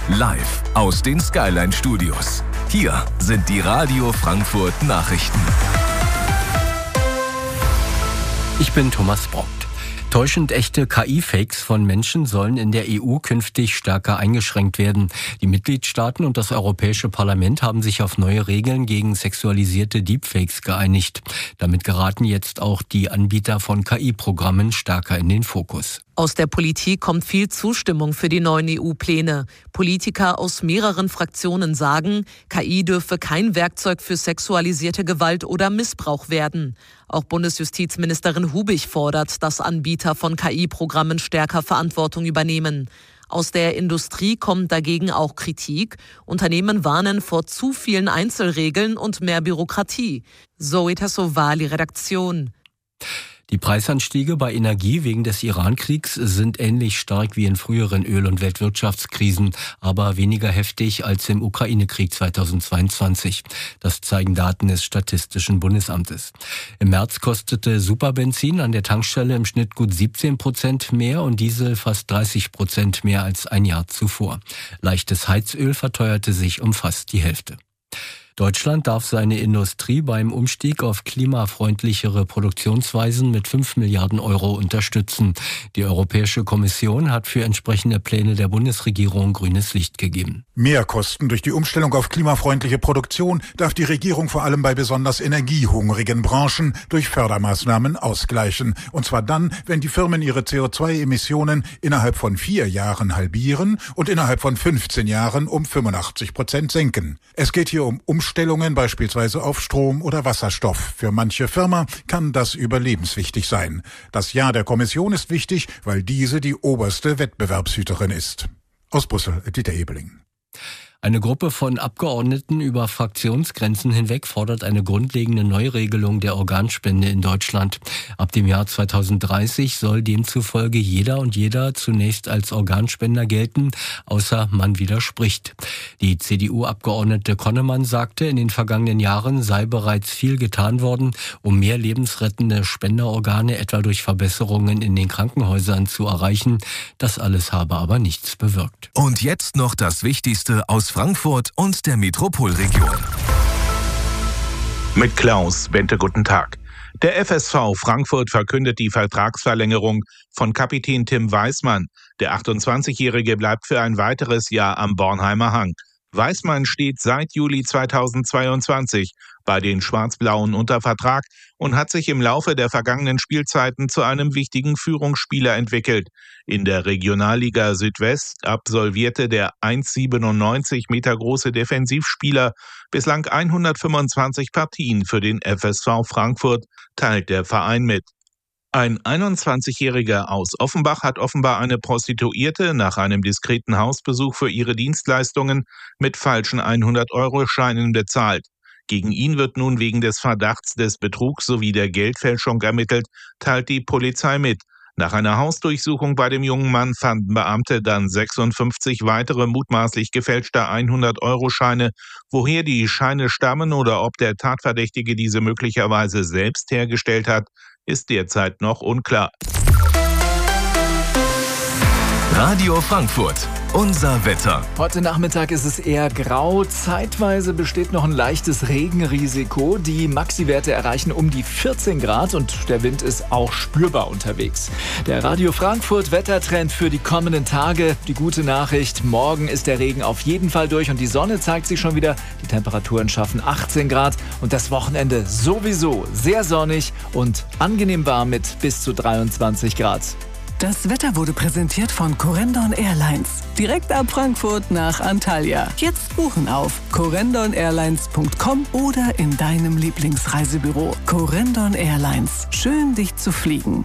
Live aus den Skyline Studios. Hier sind die Radio Frankfurt Nachrichten. Ich bin Thomas Brockt. Täuschend echte KI-Fakes von Menschen sollen in der EU künftig stärker eingeschränkt werden. Die Mitgliedstaaten und das Europäische Parlament haben sich auf neue Regeln gegen sexualisierte Deepfakes geeinigt. Damit geraten jetzt auch die Anbieter von KI-Programmen stärker in den Fokus. Aus der Politik kommt viel Zustimmung für die neuen EU-Pläne. Politiker aus mehreren Fraktionen sagen, KI dürfe kein Werkzeug für sexualisierte Gewalt oder Missbrauch werden. Auch Bundesjustizministerin Hubig fordert, dass Anbieter von KI-Programmen stärker Verantwortung übernehmen. Aus der Industrie kommt dagegen auch Kritik. Unternehmen warnen vor zu vielen Einzelregeln und mehr Bürokratie. Zoe Tassovali, Redaktion. Die Preisanstiege bei Energie wegen des Iran-Kriegs sind ähnlich stark wie in früheren Öl- und Weltwirtschaftskrisen, aber weniger heftig als im Ukraine-Krieg 2022. Das zeigen Daten des Statistischen Bundesamtes. Im März kostete Superbenzin an der Tankstelle im Schnitt gut 17% mehr und Diesel fast 30% mehr als ein Jahr zuvor. Leichtes Heizöl verteuerte sich um fast die Hälfte. Deutschland darf seine Industrie beim Umstieg auf klimafreundlichere Produktionsweisen mit 5 Milliarden Euro unterstützen. Die Europäische Kommission hat für entsprechende Pläne der Bundesregierung grünes Licht gegeben. Mehrkosten durch die Umstellung auf klimafreundliche Produktion darf die Regierung vor allem bei besonders energiehungrigen Branchen durch Fördermaßnahmen ausgleichen. Und zwar dann, wenn die Firmen ihre CO2-Emissionen innerhalb von 4 Jahren halbieren und innerhalb von 15 Jahren um 85% senken. Es geht hier um Umstellungen beispielsweise auf Strom oder Wasserstoff. Für manche Firma kann das überlebenswichtig sein. Das Ja der Kommission ist wichtig, weil diese die oberste Wettbewerbshüterin ist. Aus Brüssel, Dieter Ebeling. Eine Gruppe von Abgeordneten über Fraktionsgrenzen hinweg fordert eine grundlegende Neuregelung der Organspende in Deutschland. Ab dem Jahr 2030 soll demzufolge jeder und jeder zunächst als Organspender gelten, außer man widerspricht. Die CDU-Abgeordnete Konnemann sagte, in den vergangenen Jahren sei bereits viel getan worden, um mehr lebensrettende Spenderorgane etwa durch Verbesserungen in den Krankenhäusern zu erreichen. Das alles habe aber nichts bewirkt. Und jetzt noch das Wichtigste aus Frankfurt und der Metropolregion. Mit Klaus Bente, guten Tag. Der FSV Frankfurt verkündet die Vertragsverlängerung von Kapitän Tim Weismann. Der 28-Jährige bleibt für ein weiteres Jahr am Bornheimer Hang. Weismann steht seit Juli 2022 bei den Schwarz-Blauen unter Vertrag und hat sich im Laufe der vergangenen Spielzeiten zu einem wichtigen Führungsspieler entwickelt. In der Regionalliga Südwest absolvierte der 1,97 Meter große Defensivspieler bislang 125 Partien für den FSV Frankfurt, teilt der Verein mit. Ein 21-Jähriger aus Offenbach hat offenbar eine Prostituierte nach einem diskreten Hausbesuch für ihre Dienstleistungen mit falschen 100-Euro-Scheinen bezahlt. Gegen ihn wird nun wegen des Verdachts des Betrugs sowie der Geldfälschung ermittelt, teilt die Polizei mit. Nach einer Hausdurchsuchung bei dem jungen Mann fanden Beamte dann 56 weitere mutmaßlich gefälschte 100-Euro-Scheine. Woher die Scheine stammen oder ob der Tatverdächtige diese möglicherweise selbst hergestellt hat, ist derzeit noch unklar. Radio Frankfurt, unser Wetter. Heute Nachmittag ist es eher grau. Zeitweise besteht noch ein leichtes Regenrisiko. Die Maxi-Werte erreichen um die 14 Grad und der Wind ist auch spürbar unterwegs. Der Radio Frankfurt Wettertrend für die kommenden Tage. Die gute Nachricht, morgen ist der Regen auf jeden Fall durch und die Sonne zeigt sich schon wieder. Die Temperaturen schaffen 18 Grad und das Wochenende sowieso sehr sonnig und angenehm warm mit bis zu 23 Grad. Das Wetter wurde präsentiert von Corendon Airlines. Direkt ab Frankfurt nach Antalya. Jetzt buchen auf corendon-airlines.com oder in deinem Lieblingsreisebüro. Corendon Airlines. Schön, dich zu fliegen.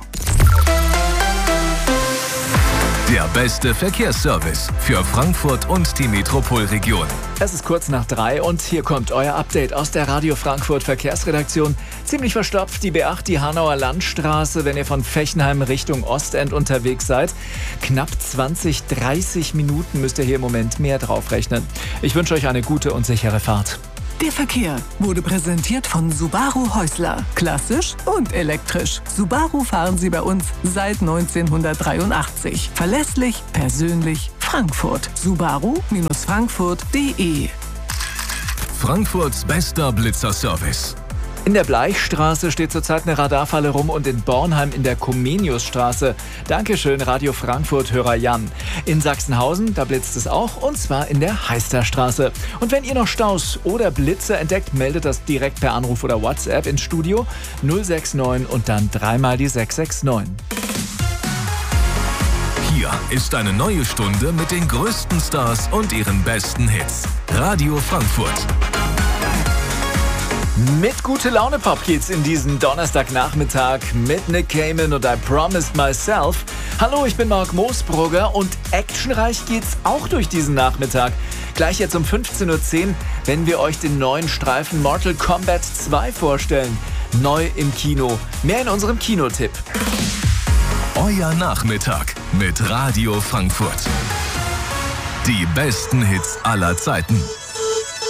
Der beste Verkehrsservice für Frankfurt und die Metropolregion. Es ist kurz nach 3 und hier kommt euer Update aus der Radio Frankfurt Verkehrsredaktion. Ziemlich verstopft die B8, die Hanauer Landstraße, wenn ihr von Fechenheim Richtung Ostend unterwegs seid. Knapp 20-30 Minuten müsst ihr hier im Moment mehr drauf rechnen. Ich wünsche euch eine gute und sichere Fahrt. Der Verkehr wurde präsentiert von Subaru Häusler. Klassisch und elektrisch. Subaru fahren Sie bei uns seit 1983. Verlässlich, persönlich, Frankfurt. Subaru-frankfurt.de. Frankfurts bester Blitzerservice. In der Bleichstraße steht zurzeit eine Radarfalle rum und in Bornheim in der Comeniusstraße. Dankeschön, Radio Frankfurt-Hörer Jan. In Sachsenhausen, da blitzt es auch, und zwar in der Heisterstraße. Und wenn ihr noch Staus oder Blitze entdeckt, meldet das direkt per Anruf oder WhatsApp ins Studio 069 und dann dreimal die 669. Hier ist eine neue Stunde mit den größten Stars und ihren besten Hits. Radio Frankfurt. Mit gute Laune Pop geht's in diesen Donnerstagnachmittag mit Nick Cayman und I Promised Myself. Hallo, ich bin Marc Moosbrugger und actionreich geht's auch durch diesen Nachmittag. Gleich jetzt um 15:10 Uhr, wenn wir euch den neuen Streifen Mortal Kombat 2 vorstellen. Neu im Kino. Mehr in unserem Kinotipp. Euer Nachmittag mit Radio Frankfurt. Die besten Hits aller Zeiten.